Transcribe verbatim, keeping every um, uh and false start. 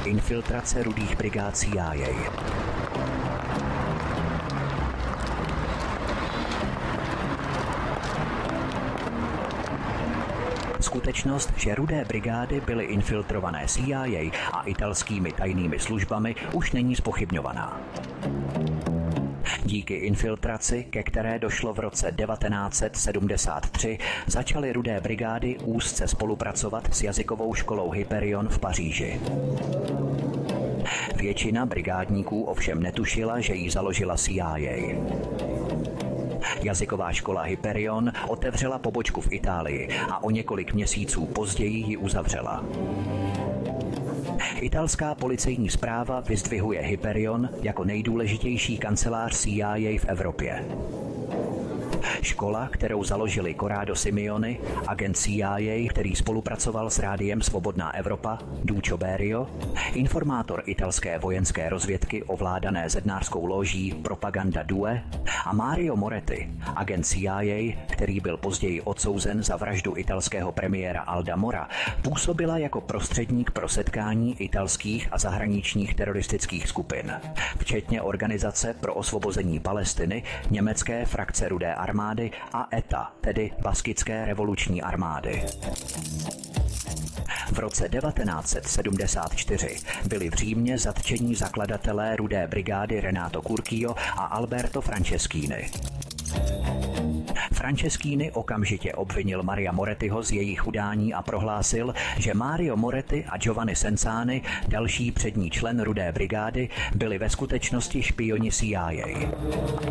Infiltrace rudých brigád C I A. Skutečnost, že rudé brigády byly infiltrované C I A a italskými tajnými službami, už není zpochybňovaná. Díky infiltraci, ke které došlo v roce devatenáct set sedmdesát tři, začaly rudé brigády úzce spolupracovat s jazykovou školou Hyperion v Paříži. Většina brigádníků ovšem netušila, že ji založila C I A. Jazyková škola Hyperion otevřela pobočku v Itálii a o několik měsíců později ji uzavřela. Italská policejní správa vyzdvihuje Hyperion jako nejdůležitější kancelář C I A v Evropě. Škola, kterou založili Corrado Simeoni, agent C I A, který spolupracoval s rádiem Svobodná Evropa, Duccio Berio, informátor italské vojenské rozvědky ovládané zednářskou lóží Propaganda Due a Mario Moretti, agent C I A, který byl později odsouzen za vraždu italského premiéra Alda Mora, působila jako prostředník pro setkání italských a zahraničních teroristických skupin, včetně Organizace pro osvobození Palestiny, německé frakce Rudé armády a E T A, tedy Baskické revoluční armády. V roce devatenáct set sedmdesát čtyři byli v Římě zatčeni zakladatelé Rudé brigády Renato Curcio a Alberto Franceschini. Franceschini okamžitě obvinil Maria Morettiho z jejich udání a prohlásil, že Mario Moretti a Giovanni Senzani, další přední člen Rudé brigády, byli ve skutečnosti špioni C I A.